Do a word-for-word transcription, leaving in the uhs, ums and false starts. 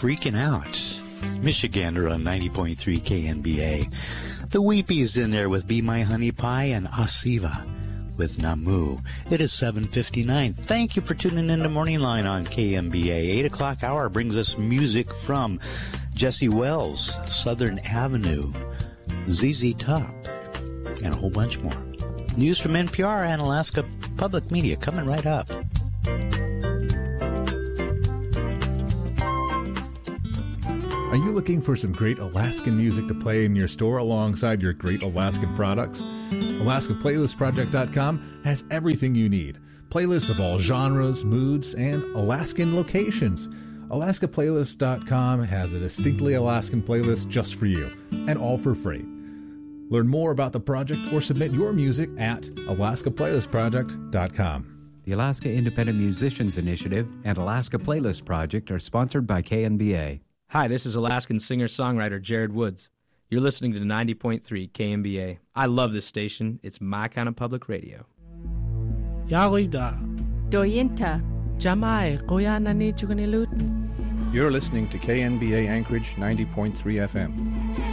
Freaking Out. Michigander on ninety point three K N B A. The Weepies in there with Be My Honey Pie and Asiva with Namu. It is seven fifty-nine. Thank you for tuning in to Morning Line on K M B A. eight o'clock hour brings us music from Jesse Wells, Southern Avenue, Z Z Top, and a whole bunch more. News from N P R and Alaska Public Media coming right up. Are you looking for some great Alaskan music to play in your store alongside your great Alaskan products? Alaska Playlist Project dot com has everything you need. Playlists of all genres, moods, and Alaskan locations. Alaska Playlist dot com has a distinctly Alaskan playlist just for you, and all for free. Learn more about the project or submit your music at Alaska Playlist Project dot com. The Alaska Independent Musicians Initiative and Alaska Playlist Project are sponsored by K N B A. Hi, this is Alaskan singer-songwriter Jared Woods. You're listening to ninety point three K M B A. I love this station. It's my kind of public radio. Yarida. Doyinta. Jamai, Koyanani Chukanilut. You're listening to K N B A Anchorage ninety point three F M.